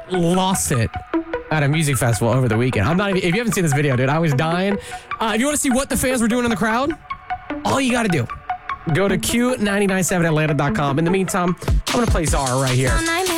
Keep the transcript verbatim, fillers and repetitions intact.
lost it at a music festival over the weekend. I'm not even, if you haven't seen this video, dude, I was dying. Uh, if you want to see what the fans were doing in the crowd, all you got to do, go to Q nine nine seven Atlanta dot com. In the meantime, I'm going to play Zara right here.